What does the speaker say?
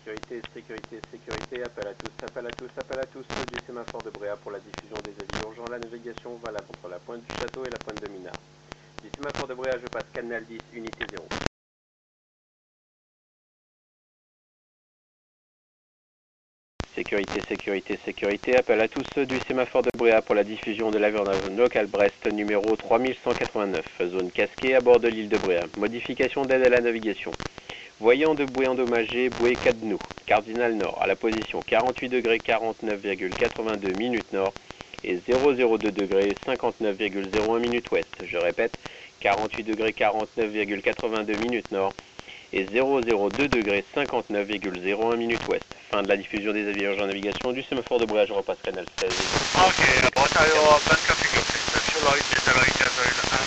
sécurité, sécurité, sécurité, appel à tous, appel à tous, appel à tous, du sémaphore de Bréa pour la diffusion des avis urgents, la navigation valable entre la pointe du château et la pointe de Minard. Du sémaphore de Bréa, je passe canal 10, unité 0. Sécurité, sécurité, sécurité, appel à tous du sémaphore de Bréa pour la diffusion de l'avion local Brest numéro 3189, zone casquée à bord de l'île de Bréa. Modification d'aide à la navigation. Voyant de bouée endommagée, bouée 4 nœuds, cardinal nord, à la position 48 degrés 49,82 minutes nord et 002 degrés 59,01 minutes ouest. Je répète, 48 degrés 49,82 minutes nord et 002 degrés 59,01 minutes ouest. Fin de la diffusion des avis urgents navigation du sémaphore de Bréa, je repasse canal 16. Ok, Bretagne, 24 configuration, sur la ligne des 1.